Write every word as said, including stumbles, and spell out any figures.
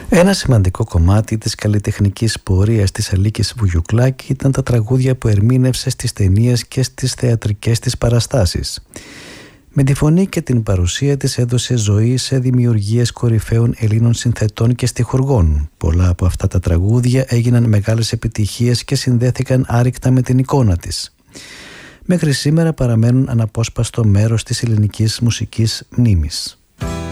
Ένα σημαντικό κομμάτι της καλλιτεχνικής πορείας της Αλίκης Βουγιουκλάκη ήταν τα τραγούδια που ερμήνευσε στις ταινίες και στις θεατρικές της παραστάσεις. Με τη φωνή και την παρουσία της έδωσε ζωή σε δημιουργίες κορυφαίων Ελλήνων συνθετών και στιχουργών. Πολλά από αυτά τα τραγούδια έγιναν μεγάλες επιτυχίες και συνδέθηκαν άρρηκτα με την εικόνα της. Μέχρι σήμερα παραμένουν αναπόσπαστο μέρος της ελληνικής μουσικής μνήμης.